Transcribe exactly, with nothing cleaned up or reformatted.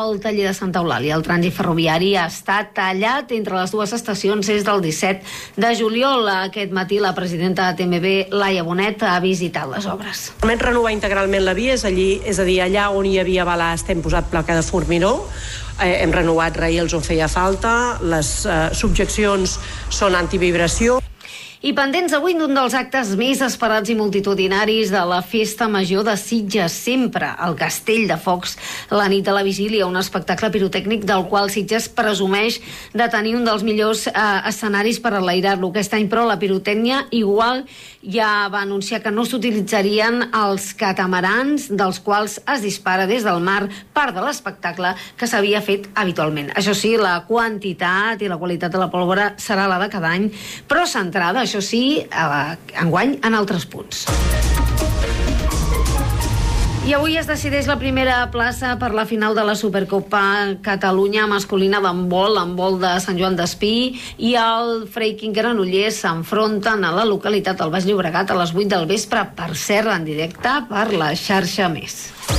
al taller de Santa Eulàlia. El trànsit ferroviari ha estat tallat entre les dues estacions des del disset de juliol. Aquest matí la presidenta de T M B, Laia Bonet, ha visitat les obres. Hem renovar integralment la via, és, allí, és a dir, allà on hi havia balast hem posat placa de formigó. Eh, hem renovat rails on feia falta, les eh, subjeccions són antivibració. I pendents avui d'un dels actes més esperats i multitudinaris de la Festa Major de Sitges, sempre al Castell de Focs, la nit de la vigília, un espectacle pirotècnic del qual Sitges presumeix de tenir un dels millors eh, escenaris per enlairar-lo. Aquest any, però, la pirotècnia igual ja va anunciar que no s'utilitzarien els catamarans, dels quals es dispara des del mar, part de l'espectacle que s'havia fet habitualment. Això sí, la quantitat i la qualitat de la pólvora serà la de cada any, però centrada, això sí, eh, enguany en altres punts. I avui es decideix la primera plaça per la final de la Supercopa Catalunya masculina d'handbol, handbol de Sant Joan d'Espí, i el Freiking Granollers s'enfronten a la localitat del Baix Llobregat a les vuit del vespre, per cert, en directe per la xarxa Més.